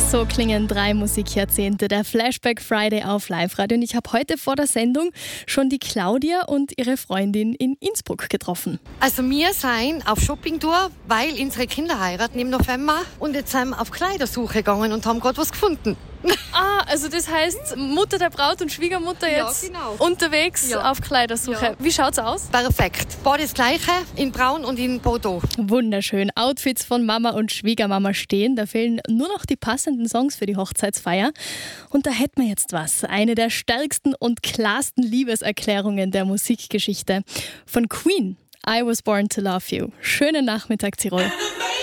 So klingen 3 Musikjahrzehnte, der Flashback Friday auf Live-Radio. Und ich habe heute vor der Sendung schon die Claudia und ihre Freundin in Innsbruck getroffen. Also wir sind auf Shoppingtour, weil unsere Kinder heiraten im November und jetzt sind wir auf Kleidersuche gegangen und haben gerade was gefunden. Also das heißt, Mutter der Braut und Schwiegermutter jetzt unterwegs auf Kleidersuche. Ja. Wie schaut's aus? Perfekt. Beides Gleiche, in Braun und in Bordeaux. Wunderschön. Outfits von Mama und Schwiegermama stehen. Da fehlen nur noch die passenden Songs für die Hochzeitsfeier. Und da hätten wir jetzt was. Eine der stärksten und klarsten Liebeserklärungen der Musikgeschichte. Von Queen. I Was Born to Love You. Schönen Nachmittag, Tirol.